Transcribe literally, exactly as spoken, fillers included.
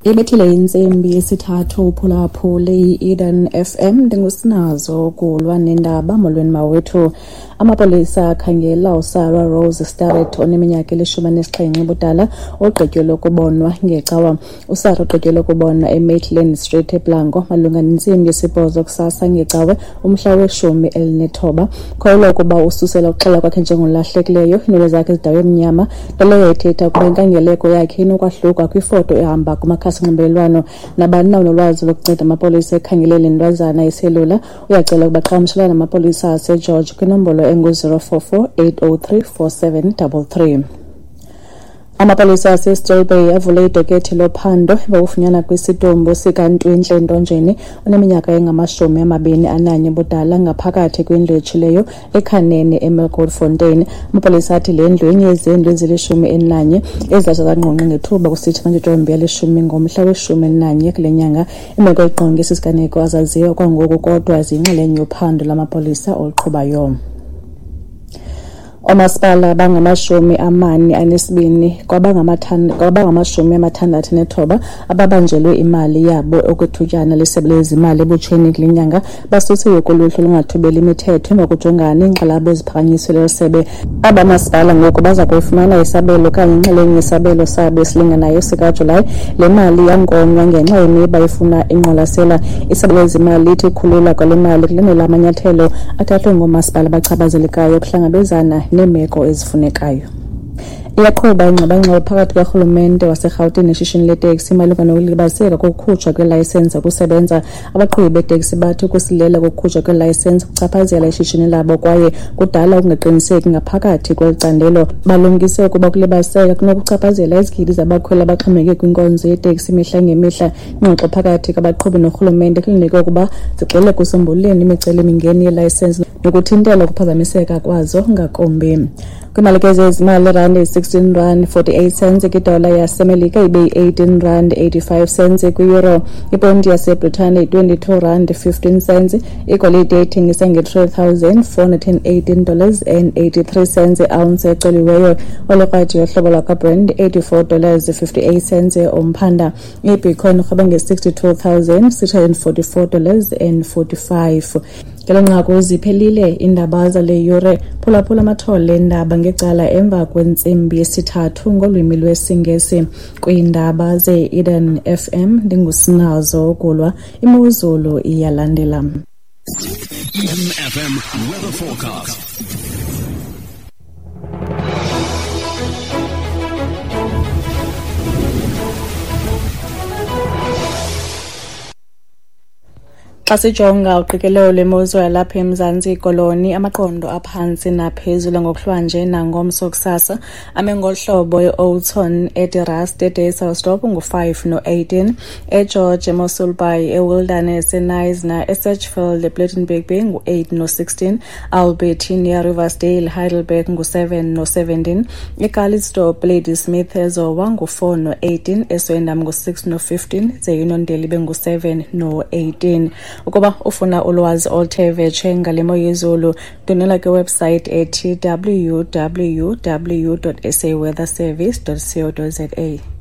Ibethile insimbi yesithathu uphulaphule i-Eden F M ndingusinazo kulwa nendaba molweni mawethu. Amapolisa akhangela uSarah Rose Starrett oneminyaka elishumi nesixhenxe ubudala ogqityelwe ukubonwa ngecawa. uSarah ugqityelwe ukubonwa eMaitland Street eBlanco malunga nentsimbi yesibhozo kusasa ngecawe umhla weshumi elinethoba. Kholelwa ukuba ususela ukuxela kwakhe njengolahlekileyo, iinwele zakhe zidawe emnyama, nto leyo ethetha ukuba inkangeleko yakhe inokwahluka kwifoto ehamba kumakhasi onxibelelwano. Nabani na unolwazi lokunceda amapolisa ekhangelele intwazana yeselula uyacela ukuba qhagamshelana namapolisa aseGeorge kwinombolo engu zero four four eight zero three four seven three three. Amapolisa aseStilbaai avule idokethi lophando bakufunyana kwisitombo sikaNtwintle Ntonjeni oneminyaka engamashumi amabini ananye budala ngaphakathi kwindlu etshileyo eKhanene eMelgold Fontaine. Amapolisa athi le ndlu enye yezindlu ezilishumi elinanye ezizatsha zangqongqe ngethuba kusithi kanjotshombi yalishumi ngomhla weshumi elinanye kule nyanga. Imeko eqonge sisiganeko azaziwa kwangoku kodwa ziyinxalenye yophando lamapolisa oluqhubayo. Omasipala bangamashumi amane anesibini kwabangamashumi amathandathu nethoba ababanjelwe imali yabo okuthutyana lesebe lezimali ebutsheni kule nyanga basusiwe kuluhlu lungathubeli imithetho emva kujongana neenkxalabo eziphakanyisiweyo lesebe. Abamasipala ngoku baza kuyifumana isabelo okanye inxalenye yesabelo sabo esilinganayo sikaJulayi. Le mali yankonywa ngenxa yemiba ifuna inqwalasela. Isebe lezimali lithi khulula kwale mali kulandela amanyathelo athathwe ngoomasipala abachaphazelekileyo ukuhlangabezana neemeko ezifunekayo. Iyaqhuba ingxabangxaba phakathi karhulumente waseRhawutini neshishini leteksi malunga nokulibaziseka kokukhutshwa kwelayisensi yokusebenza. Abaqhubi beeteksi bathi ukusilela kokukhutshwa kwelayisensi kuchaphazela ishishini labo kwaye kudala ukungaqiniseki ngaphakathi kweli candelo. Balumkise ukuba ukulibaziseka kunokuchaphazela izigidi zabakhweli abaxhomekeke kwinkonzo yeteksi imihla ngemihla. Ingxoxo phakathi kwabaqhubi norhulumente kulindeleke ukuba zigxile kusombululeni imicelimingeni yelayisensi nokuthintela ukuphazamiseka kwazo ngakumbi. Kwimalike zezimali irandi sixteen rand forty-eight cents, idola yasemelika ibe eighteen rand eighty-five cents, kwi-euro iponti yaseBritane twenty-two rand fifteen cents, igolide ethengisa nge-three thousand four hundred eighteen dollars and eighty-three cents, i-ounce ecoliweyo olekrati yohlobo lwakaBrent eighty-four dollars fifty-eight cents, umphanda ibitcoin urhweba nge-sixty-two thousand six hundred forty-four dollars and forty-five. Ngelo nqaku ziphelile iindaba zale yure. Phulaphula amathole endaba ngecala emva kwentsimbi yesithathu ngolwimi lwesiNgesi kwiindaba ze-Eden F M. Ndingusinazo kulwa, imozulu iyalandela. Eden F M weather forecast. Xa sijonga uqikelelo lwemozulu yalapha eMzantsi Koloni, amaqondo aphantsi naphezulu ngokuhlwanje nangomso kusasa ame ngohlobo e-Oudtshoorn, eDirast, eDayselsdorp ngu-five no-eighteen, eGeorge, eMossel-Bay, eWilderness, eNyasa, eSatchfield, ePlettenberg Bay ngu-eight no-sixteen, Albertine, eRiversdale, Heidelberg ngu-seven no-seventeen, eCalitzdorp, Ladysmith, eZowa ngu-four no-eighteen, eSwendam ngu-six no-fifteen, zeUnondale ibe ngu-seven no-eighteen. Ukuba ufuna ulwazi oluthe vetshe ngale mo yezulu, ndonela kwiwebsite ethi w w w dot s a weather service dot co dot za.